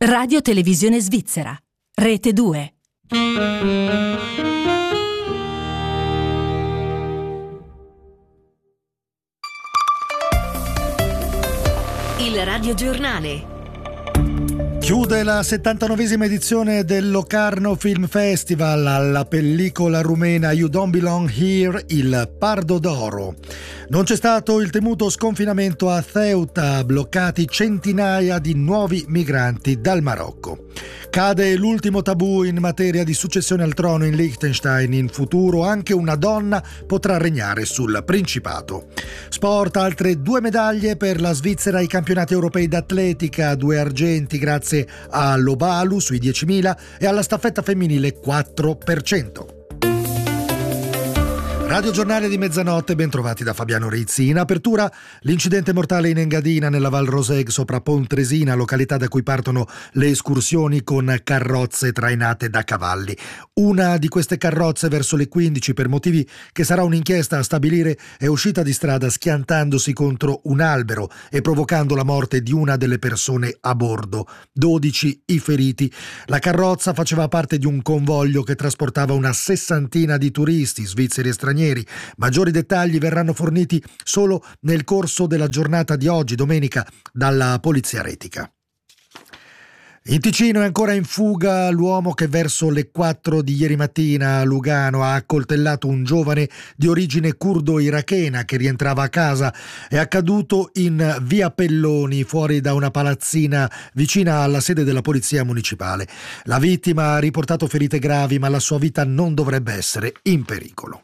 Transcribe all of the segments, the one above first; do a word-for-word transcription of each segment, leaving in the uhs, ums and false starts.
Radio Televisione Svizzera, Rete due. Il radiogiornale. Chiude la settantanovesima edizione del Locarno Film Festival alla pellicola rumena You Don't Belong Here, il Pardo d'Oro. Non c'è stato il temuto sconfinamento a Ceuta, bloccati centinaia di nuovi migranti dal Marocco. Cade l'ultimo tabù in materia di successione al trono in Liechtenstein. In futuro anche una donna potrà regnare sul Principato. Sport, altre due medaglie per la Svizzera ai campionati europei d'atletica, due argenti grazie all'Obalu sui diecimila e alla staffetta femminile quattro per cento. Radio Giornale di mezzanotte, ben trovati da Fabiano Rizzi. In apertura l'incidente mortale in Engadina nella Val Roseg sopra Pontresina, località da cui partono le escursioni con carrozze trainate da cavalli. Una di queste carrozze verso le quindici, per motivi che sarà un'inchiesta a stabilire, è uscita di strada schiantandosi contro un albero e provocando la morte di una delle persone a bordo. dodici i feriti. La carrozza faceva parte di un convoglio che trasportava una sessantina di turisti svizzeri e stranieri. Maggiori dettagli verranno forniti solo nel corso della giornata di oggi, domenica, dalla Polizia Retica. In Ticino è ancora in fuga l'uomo che verso le quattro di ieri mattina a Lugano ha accoltellato un giovane di origine curdo-irachena che rientrava a casa. È accaduto in via Pelloni, fuori da una palazzina vicina alla sede della polizia municipale. La vittima ha riportato ferite gravi, ma la sua vita non dovrebbe essere in pericolo.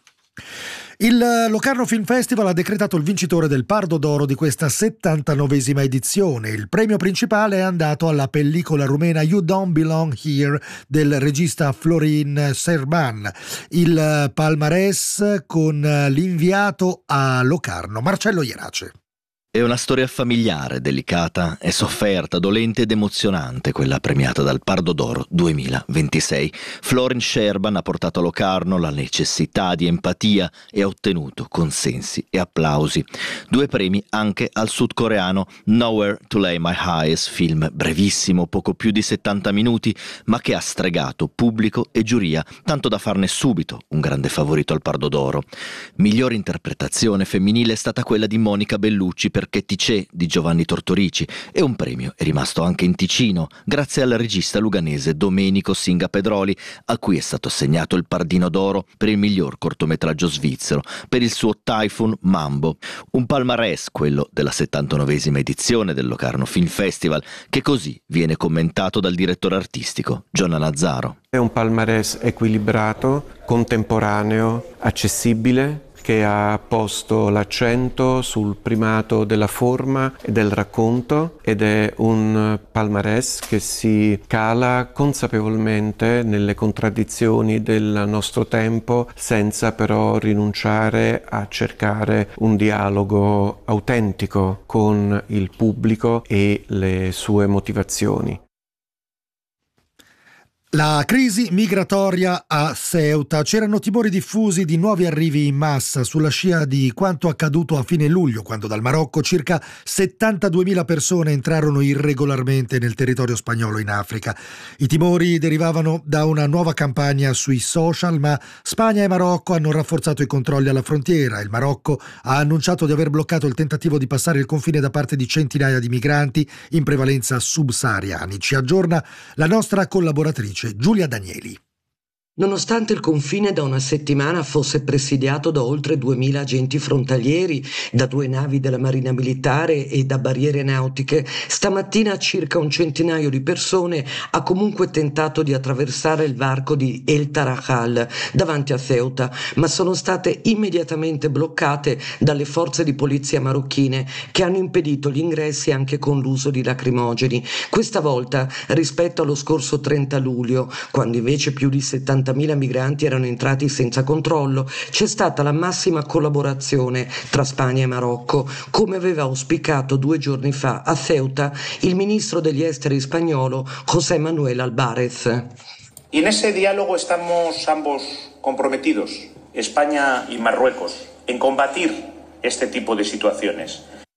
Il Locarno Film Festival ha decretato il vincitore del Pardo d'Oro di questa settantanovesima edizione. Il premio principale è andato alla pellicola rumena You Don't Belong Here del regista Florin Serban. Il palmarès con l'inviato a Locarno, Marcello Ierace. È una storia familiare, delicata e sofferta, dolente ed emozionante, quella premiata dal Pardo d'Oro duemilaventisei. Florin Serban ha portato a Locarno la necessità di empatia e ha ottenuto consensi e applausi. Due premi anche al sudcoreano Nowhere to Lay My Eyes, film brevissimo, poco più di settanta minuti, ma che ha stregato pubblico e giuria, tanto da farne subito un grande favorito al Pardo d'Oro. Migliore interpretazione femminile è stata quella di Monica Bellucci per Perché ti c'è di Giovanni Tortorici, e un premio è rimasto anche in Ticino grazie al regista luganese Domenico Singa Pedroli, a cui è stato assegnato il Pardino d'Oro per il miglior cortometraggio svizzero per il suo Typhoon Mambo. Un palmarès, quello della settantanovesima edizione del Locarno Film Festival, che così viene commentato dal direttore artistico Gionna Nazzaro. È un palmarès equilibrato, contemporaneo, accessibile, che ha posto l'accento sul primato della forma e del racconto, ed è un palmarès che si cala consapevolmente nelle contraddizioni del nostro tempo, senza però rinunciare a cercare un dialogo autentico con il pubblico e le sue motivazioni. La crisi migratoria a Ceuta. C'erano timori diffusi di nuovi arrivi in massa sulla scia di quanto accaduto a fine luglio, quando dal Marocco circa settantaduemila persone entrarono irregolarmente nel territorio spagnolo in Africa. I timori derivavano da una nuova campagna sui social, ma Spagna e Marocco hanno rafforzato i controlli alla frontiera. Il Marocco ha annunciato di aver bloccato il tentativo di passare il confine da parte di centinaia di migranti, in prevalenza subsahariani. Ci aggiorna la nostra collaboratrice Giulia Danieli. Nonostante il confine da una settimana fosse presidiato da oltre duemila agenti frontalieri, da due navi della Marina Militare e da barriere nautiche, stamattina circa un centinaio di persone ha comunque tentato di attraversare il varco di El Tarajal davanti a Ceuta, ma sono state immediatamente bloccate dalle forze di polizia marocchine, che hanno impedito gli ingressi anche con l'uso di lacrimogeni. Questa volta, rispetto allo scorso trenta luglio, quando invece più di settantamila migranti erano entrati senza controllo, c'è stata la massima collaborazione tra Spagna e Marocco, come aveva auspicato due giorni fa a Ceuta il ministro degli esteri spagnolo José Manuel Álvarez. Y en ese diálogo estamos ambos comprometidos, España y Marruecos, en combatir este tipo de situaciones.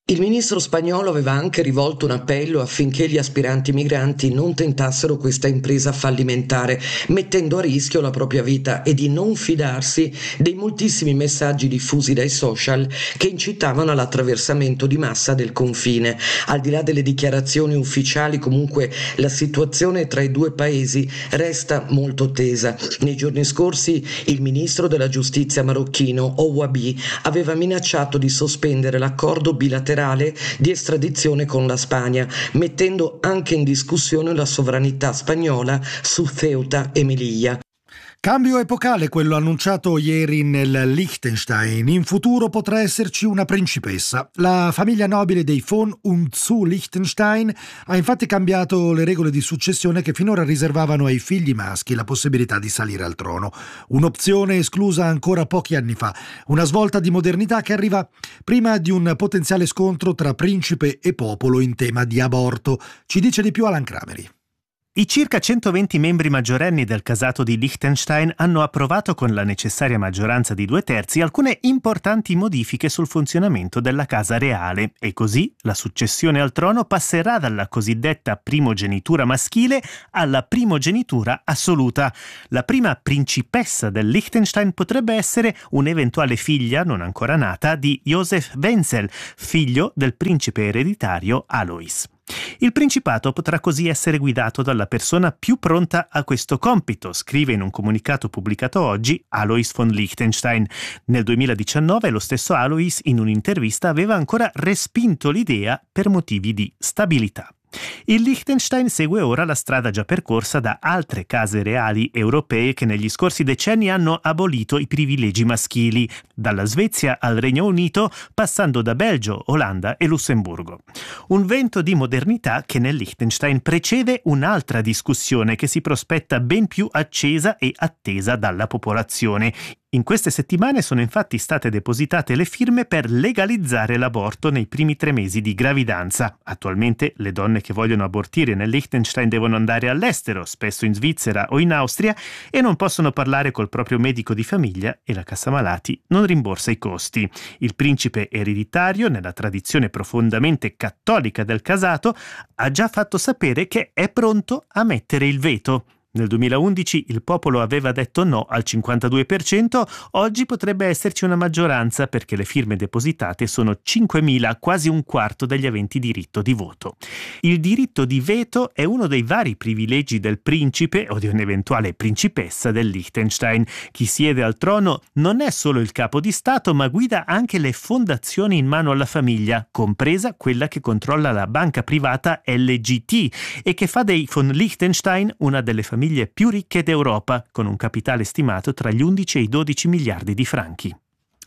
Il ministro spagnolo aveva anche rivolto un appello affinché gli aspiranti migranti non tentassero questa impresa fallimentare, mettendo a rischio la propria vita, e di non fidarsi dei moltissimi messaggi diffusi dai social che incitavano all'attraversamento di massa del confine. Al di là delle dichiarazioni ufficiali, comunque la situazione tra i due paesi resta molto tesa. Nei giorni scorsi il ministro della giustizia marocchino Ouabi aveva minacciato di sospendere l'accordo bilaterale di estradizione con la Spagna, mettendo anche in discussione la sovranità spagnola su Ceuta e Melilla. Cambio epocale quello annunciato ieri nel Liechtenstein. In futuro potrà esserci una principessa. La famiglia nobile dei von und zu Liechtenstein ha infatti cambiato le regole di successione che finora riservavano ai figli maschi la possibilità di salire al trono. Un'opzione esclusa ancora pochi anni fa. Una svolta di modernità che arriva prima di un potenziale scontro tra principe e popolo in tema di aborto. Ci dice di più Alan Crameri. I circa centoventi membri maggiorenni del casato di Liechtenstein hanno approvato con la necessaria maggioranza di due terzi alcune importanti modifiche sul funzionamento della casa reale, e così la successione al trono passerà dalla cosiddetta primogenitura maschile alla primogenitura assoluta. La prima principessa del Liechtenstein potrebbe essere un'eventuale figlia non ancora nata di Josef Wenzel, figlio del principe ereditario Alois. Il principato potrà così essere guidato dalla persona più pronta a questo compito, scrive in un comunicato pubblicato oggi Alois von Liechtenstein. Nel duemiladiciannove lo stesso Alois in un'intervista aveva ancora respinto l'idea per motivi di stabilità. Il Liechtenstein segue ora la strada già percorsa da altre case reali europee che negli scorsi decenni hanno abolito i privilegi maschili, dalla Svezia al Regno Unito, passando da Belgio, Olanda e Lussemburgo. Un vento di modernità che nel Liechtenstein precede un'altra discussione che si prospetta ben più accesa e attesa dalla popolazione. In queste settimane sono infatti state depositate le firme per legalizzare l'aborto nei primi tre mesi di gravidanza. Attualmente le donne che vogliono abortire nel Liechtenstein devono andare all'estero, spesso in Svizzera o in Austria, e non possono parlare col proprio medico di famiglia e la cassa malati non rimborsa i costi. Il principe ereditario, nella tradizione profondamente cattolica del casato, ha già fatto sapere che è pronto a mettere il veto. Nel duemilaundici il popolo aveva detto no al cinquantadue per cento, oggi potrebbe esserci una maggioranza perché le firme depositate sono cinquemila, quasi un quarto degli aventi diritto di voto. Il diritto di veto è uno dei vari privilegi del principe o di un'eventuale principessa del Liechtenstein. Chi siede al trono non è solo il capo di Stato, ma guida anche le fondazioni in mano alla famiglia, compresa quella che controlla la banca privata L G T e che fa dei von Liechtenstein una delle famiglie più ricche d'Europa, con un capitale stimato tra gli undici e i dodici miliardi di franchi.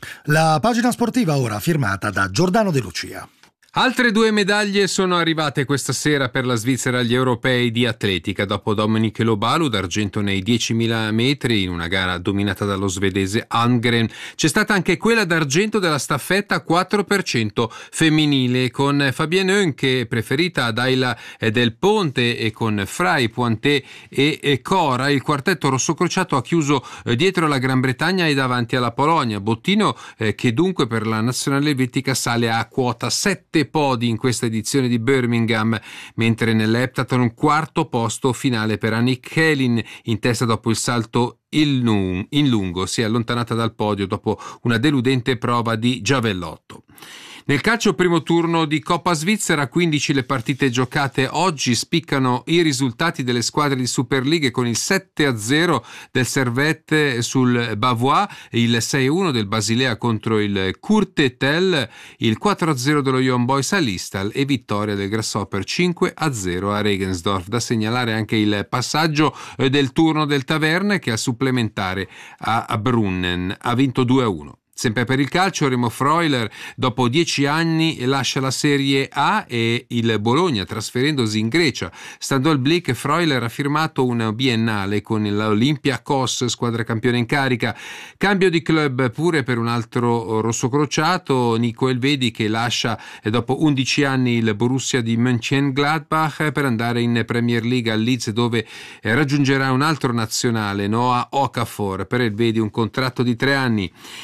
La pagina sportiva ora firmata da Giordano De Lucia. Altre due medaglie sono arrivate questa sera per la Svizzera agli europei di atletica. Dopo Dominic Lobalu d'argento nei diecimila metri in una gara dominata dallo svedese Almgren, c'è stata anche quella d'argento della staffetta quattro per cento femminile, con Fabienne Oenke preferita ad Ayla Del Ponte e con Frey, Pointé e Cora. Il quartetto rossocrociato ha chiuso dietro la Gran Bretagna e davanti alla Polonia. Bottino eh, che dunque per la nazionale elvetica sale a quota sette podi in questa edizione di Birmingham, mentre nell'heptathlon un quarto posto finale per Annick Helin, in testa dopo il salto in lungo, si è allontanata dal podio dopo una deludente prova di giavellotto. Nel calcio primo turno di Coppa Svizzera, quindici le partite giocate oggi, spiccano i risultati delle squadre di Superlighe con il sette a zero del Servette sul Bavois, il sei a uno del Basilea contro il Courtetel, il quattro a zero dello Young Boys all'Istal e vittoria del Grasshopper cinque a zero a Regensdorf. Da segnalare anche il passaggio del turno del Taverne che al supplementare a Brunnen ha vinto due a uno. Sempre per il calcio, Remo Freuler dopo dieci anni lascia la Serie A e il Bologna, trasferendosi in Grecia. Stando al Blick, Freuler ha firmato un biennale con l'Olympiakos, squadra campione in carica. Cambio di club pure per un altro rossocrociato, Nico Elvedi, che lascia dopo undici anni il Borussia di Mönchengladbach per andare in Premier League al Leeds, dove raggiungerà un altro nazionale, Noah Okafor. Per Elvedi un contratto di tre anni. Niente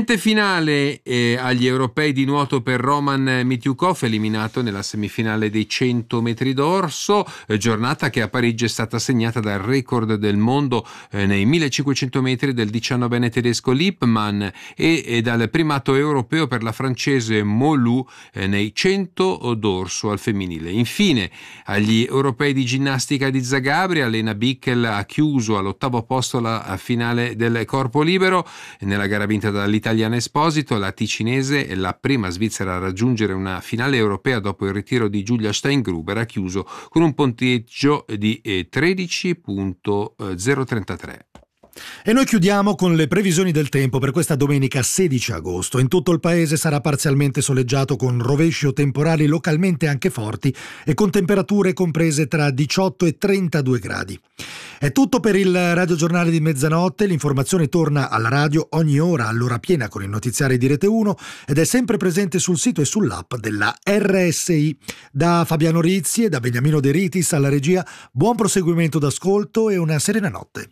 Niente finale eh, agli europei di nuoto per Roman Mityukov, eliminato nella semifinale dei cento metri d'orso, eh, giornata che a Parigi è stata segnata dal record del mondo eh, nei millecinquecento metri del diciannovenne tedesco Lippmann e, e dal primato europeo per la francese Molou eh, nei cento d'orso al femminile. Infine, agli europei di ginnastica di Zagabria, Lena Bickel ha chiuso all'ottavo posto la finale del corpo libero. Nella gara vinta dall'italiana Esposito, la ticinese è la prima svizzera a raggiungere una finale europea dopo il ritiro di Julia Steingruber, ha chiuso con un punteggio di tredici virgola zero trentatré. E noi chiudiamo con le previsioni del tempo per questa domenica sedici agosto. In tutto il paese sarà parzialmente soleggiato con rovesci o temporali localmente anche forti e con temperature comprese tra diciotto e trentadue gradi. È tutto per il radiogiornale di mezzanotte. L'informazione torna alla radio ogni ora all'ora piena con il notiziario di Rete uno ed è sempre presente sul sito e sull'app della R S I. Da Fabiano Rizzi e da Beniamino De Ritis alla regia, buon proseguimento d'ascolto e una serena notte.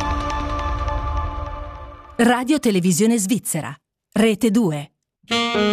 Radio Televisione Svizzera, Rete due.